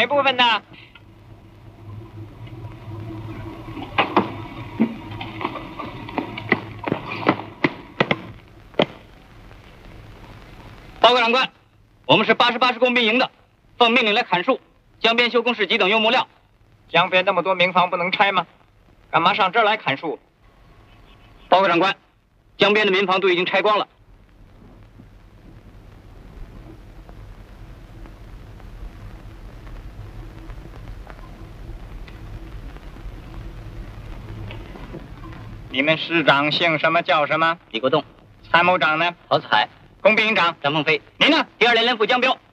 部分呢？ 报告长官，我们是88师工兵营的，奉命令来砍树、江边修工事级等用木料。 江边那么多民房不能拆吗？干嘛上这儿来砍树？ 报告长官，江边的民房都已经拆光了。 你们师长姓什么叫什么？ 李国栋。 参谋长呢？ 郝子海。 工兵营长张凤飞。 您呢？ 第2连连副江彪。